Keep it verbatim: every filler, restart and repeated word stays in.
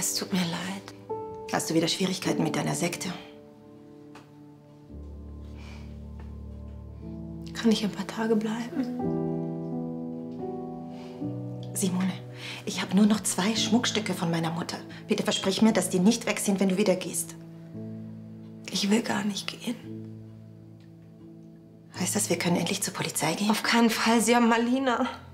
es tut mir leid. Hast du wieder Schwierigkeiten mit deiner Sekte? Kann ich ein paar Tage bleiben? Simone, ich habe nur noch zwei Schmuckstücke von meiner Mutter. Bitte versprich mir, dass die nicht weg sind, wenn du wieder gehst. Ich will gar nicht gehen. Heißt das, wir können endlich zur Polizei gehen? Auf keinen Fall, Sie haben Malina.